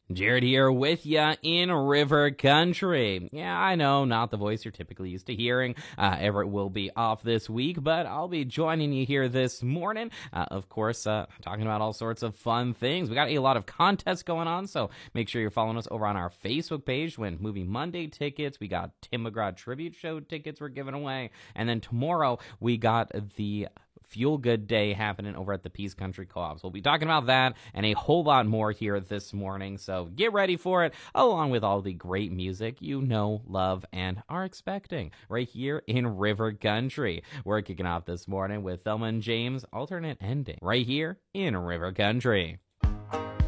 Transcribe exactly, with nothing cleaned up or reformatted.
Jared here with ya in River Country. Yeah, I know, not the voice you're typically used to hearing. Uh, Everett will be off this week, but I'll be joining you here this morning. Uh, of course, uh, talking about all sorts of fun things. We got a lot of contests going on, so make sure you're following us over on our Facebook page. When Movie Monday tickets, we got Tim McGraw Tribute Show tickets we're giving away, and then tomorrow we got the Fuel Good Day happening over at the Peace Country Co-ops. We'll be talking about that and a whole lot more here this morning, so get ready for it, along with all the great music you know, love, and are expecting right here in River Country. We're kicking off this morning with Thelma and James' Alternate Ending right here in River Country.